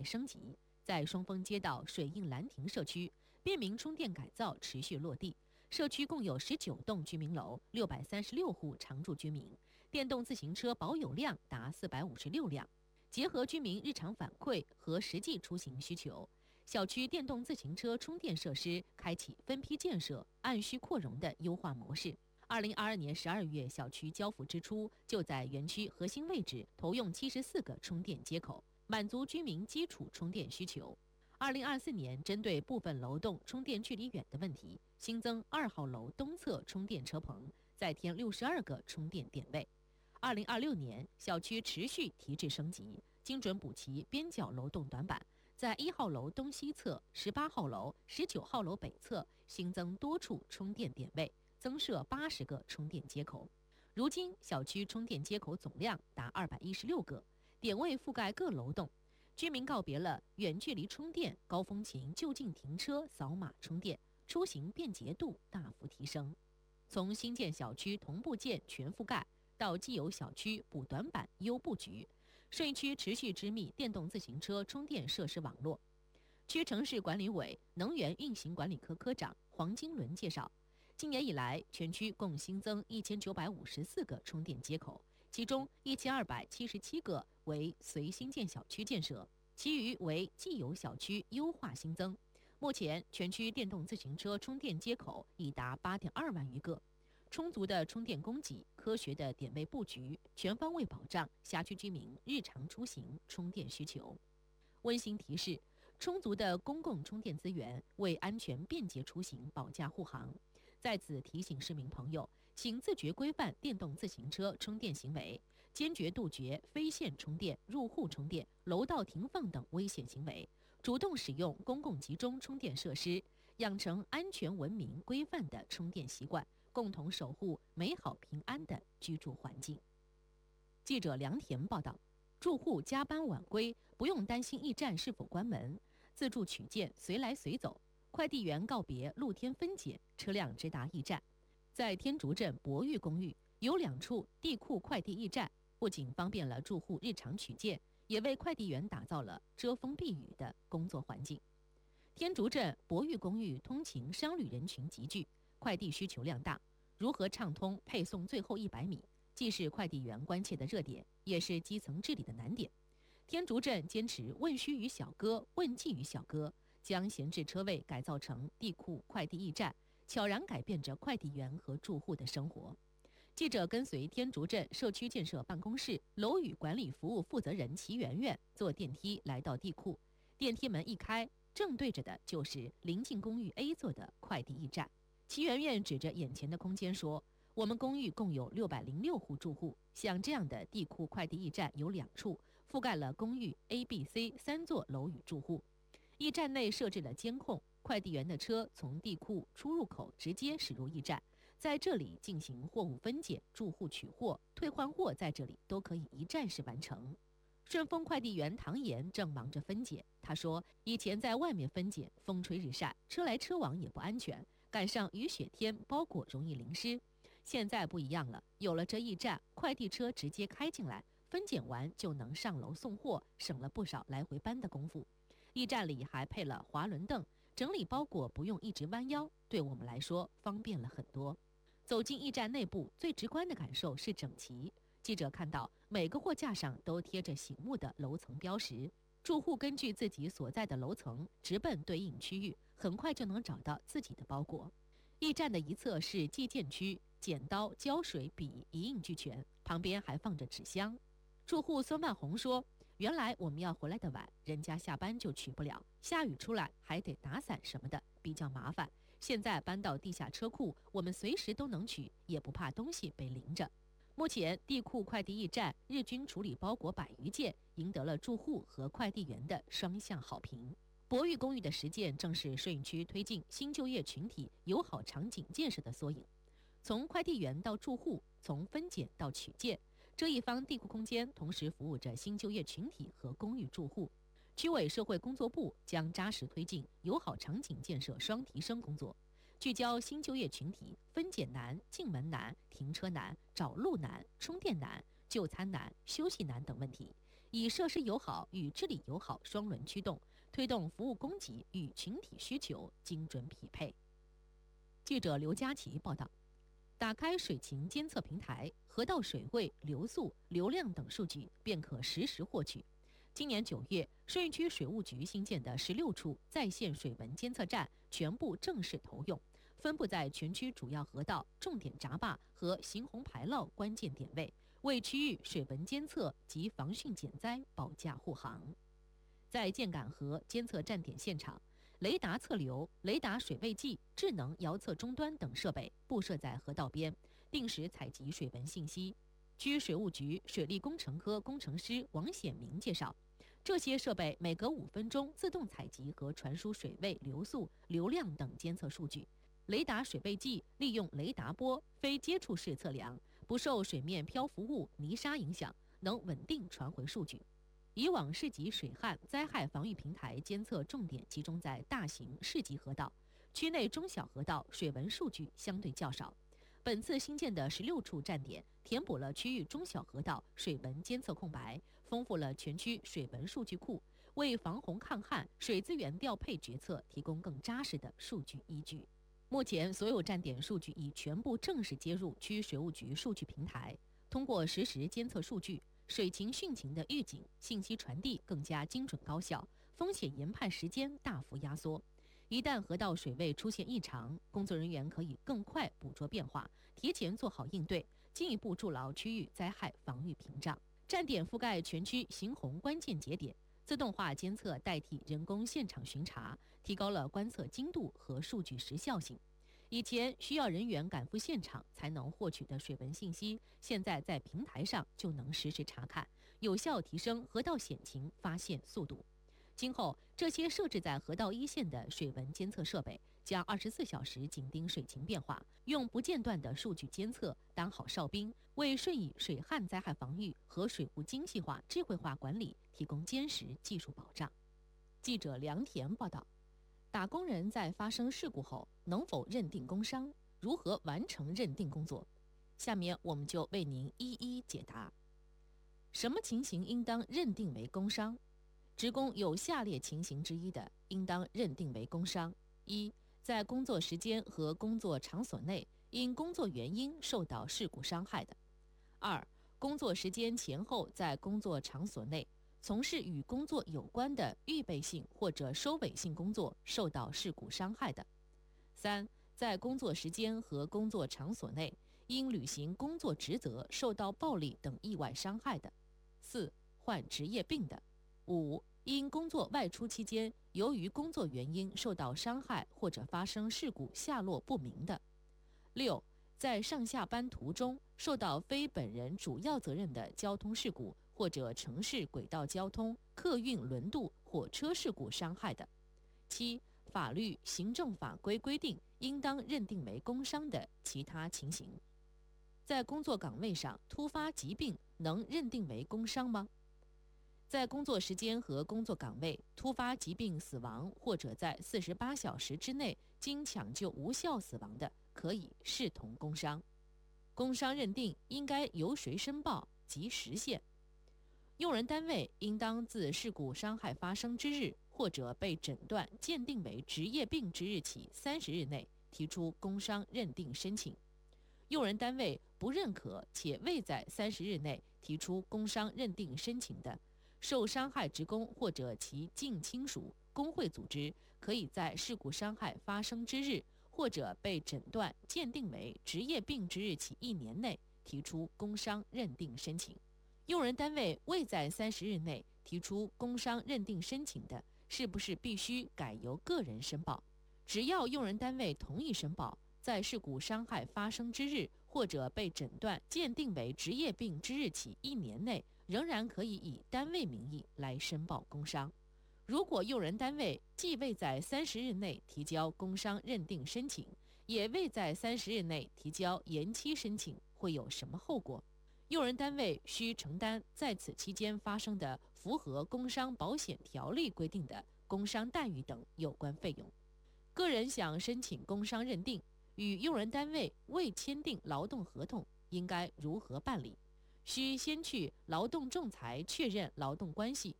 升级，在双峰街道水印兰亭社区，便民充电改造持续落地。社区共有19栋居民楼，636户常住居民，电动自行车保有量达456辆。结合居民日常反馈和实际出行需求，小区电动自行车充电设施开启分批建设、按需扩容的优化模式。2022年12月，小区交付之初就在园区核心位置投用74个充电接口，满足居民基础充电需求。2024年，针对部分楼栋充电距离远的问题，新增2号楼东侧充电车棚，再添62个充电点位。2026年，小区持续提质升级，精准补齐边角楼栋短板，在1号楼东西侧、18号楼、19号楼北侧新增多处充电点位，增设80个充电接口。如今，小区充电接口总量达216个，点位覆盖各楼栋。居民告别了远距离充电，高峰前就近停车扫码充电，出行便捷度大幅提升。从新建小区同步建全覆盖，到既有小区补短板优布局，顺义区持续织密电动自行车充电设施网络。区城市管理委能源运行管理科科长黄金伦介绍，今年以来，全区共新增1954个充电接口，其中1277个为随新建小区建设，其余为既有小区优化新增。目前，全区电动自行车充电接口已达8.2万余个。充足的充电供给、科学的点位布局，全方位保障辖区居民日常出行充电需求。温馨提示：充足的公共充电资源为安全便捷出行保驾护航。在此提醒市民朋友，请自觉规范电动自行车充电行为，坚决杜绝非线充电、入户充电、楼道停放等危险行为，主动使用公共集中充电设施，养成安全、文明、规范的充电习惯，共同守护美好平安的居住环境。记者梁田报道，住户加班晚归不用担心驿站是否关门，自助取件随来随走。快递员告别露天分拣，车辆直达驿站。在天竺镇博裕公寓有2处地库快递驿站，不仅方便了住户日常取件，也为快递员打造了遮风避雨的工作环境。天竺镇博裕公寓通勤商旅人群集聚，快递需求量大，如何畅通配送最后100米，既是快递员关切的热点，也是基层治理的难点。天竺镇坚持问需于小哥，问寄于小哥，将闲置车位改造成地库快递驿站，悄然改变着快递员和住户的生活。记者跟随天竺镇社区建设办公室楼宇管理服务负责人齐媛媛坐电梯来到地库，电梯门一开，正对着的就是临近公寓 A 座的快递驿站。齐媛媛指着眼前的空间说，我们公寓共有606户住户，像这样的地库快递驿站有2处，覆盖了公寓 A、B、C 3座楼宇住户。驿站内设置了监控，快递员的车从地库出入口直接驶入驿站，在这里进行货物分拣、住户取货、退换货，在这里都可以一站式完成。顺丰快递员唐岩正忙着分拣，他说，以前在外面分拣，风吹日晒，车来车往也不安全，赶上雨雪天包裹容易淋湿。现在不一样了，有了这驿站，快递车直接开进来，分拣完就能上楼送货，省了不少来回搬的功夫。驿站里还配了滑轮凳，整理包裹不用一直弯腰，对我们来说方便了很多。走进驿站内部，最直观的感受是整齐。记者看到每个货架上都贴着醒目的楼层标识，住户根据自己所在的楼层直奔对应区域，很快就能找到自己的包裹。驿站的一侧是寄件区，剪刀、胶水、笔一应俱全，旁边还放着纸箱。住户孙万红说，原来我们要回来的晚，人家下班就取不了，下雨出来还得打伞什么的，比较麻烦。现在搬到地下车库，我们随时都能取，也不怕东西被淋着。目前地库快递驿站日均处理包裹100余件，赢得了住户和快递员的双向好评。博裕公寓的实践正是顺义区推进新就业群体友好场景建设的缩影。从快递员到住户，从分拣到取件，这一方地库空间同时服务着新就业群体和公寓住户。区委社会工作部将扎实推进友好场景建设双提升工作，聚焦新就业群体分拣难、进门难、停车难、找路难、充电难、就餐难、休息难等问题， 以设施友好与治理友好双轮驱动，推动服务供给与群体需求精准匹配。记者刘佳琪报道。打开水情监测平台，河道水位、流速、流量等数据便可实时获取。今年9月，顺义区水务局新建的16处在线水文监测站全部正式投用，分布在全区主要河道、重点闸坝和行洪排涝关键点位，为区域水文监测及防汛减灾保驾护航。在建杆河监测站点现场，雷达测流、雷达水位计、智能遥测终端等设备布设在河道边，定时采集水文信息。区水务局水利工程科工程师王显明介绍，这些设备每隔5分钟自动采集和传输水位、流速、流量等监测数据。雷达水位计利用雷达波非接触式测量，不受水面漂浮物、泥沙影响，能稳定传回数据。以往市级水旱灾害防御平台监测重点集中在大型市级河道，区内中小河道水文数据相对较少。本次新建的16处站点，填补了区域中小河道水文监测空白，丰富了全区水文数据库，为防洪抗旱、水资源调配决策提供更扎实的数据依据。目前，所有站点数据已全部正式接入区水务局数据平台，通过实时监测数据，水情汛情的预警信息传递更加精准高效，风险研判时间大幅压缩。一旦河道水位出现异常，工作人员可以更快捕捉变化，提前做好应对，进一步筑牢区域灾害防御屏障。站点覆盖全区行洪关键节点，自动化监测代替人工现场巡查，提高了观测精度和数据时效性。以前需要人员赶赴现场才能获取的水文信息，现在在平台上就能实时查看，有效提升河道险情发现速度。今后，这些设置在河道一线的水文监测设备将24小时紧盯水情变化，用不间断的数据监测当好哨兵，为顺义水旱灾害防御和水务精细化智慧化管理提供坚实技术保障。记者梁田报道。打工人在发生事故后能否认定工伤？如何完成认定工作？下面我们就为您一一解答。什么情形应当认定为工伤？职工有下列情形之一的，应当认定为工伤：一、在工作时间和工作场所内因工作原因受到事故伤害的；二、工作时间前后在工作场所内从事与工作有关的预备性或者收尾性工作受到事故伤害的；三、在工作时间和工作场所内因履行工作职责受到暴力等意外伤害的；四、患职业病的；五、因工作外出期间由于工作原因受到伤害或者发生事故下落不明的；六、在上下班途中受到非本人主要责任的交通事故或者城市轨道交通、客运轮渡、火车事故伤害的；七、法律、行政法规规定应当认定为工伤的其他情形。在工作岗位上突发疾病能认定为工伤吗？在工作时间和工作岗位突发疾病死亡，或者在48小时之内经抢救无效死亡的，可以视同工伤。工伤认定应该由谁申报及时限？用人单位应当自事故伤害发生之日或者被诊断鉴定为职业病之日起30日内提出工伤认定申请。用人单位不认可且未在30日内提出工伤认定申请的，受伤害职工或者其近亲属、工会组织，可以在事故伤害发生之日或者被诊断鉴定为职业病之日起1年内提出工伤认定申请。用人单位未在30日内提出工伤认定申请的，是不是必须改由个人申报？只要用人单位同意申报，在事故伤害发生之日或者被诊断鉴定为职业病之日起1年内，仍然可以以单位名义来申报工伤。如果用人单位既未在30日内提交工伤认定申请，也未在30日内提交延期申请，会有什么后果？用人单位需承担在此期间发生的符合工伤保险条例规定的工伤待遇等有关费用。个人想申请工伤认定，与用人单位未签订劳动合同，应该如何办理？ 需先去劳动仲裁确认劳动关系，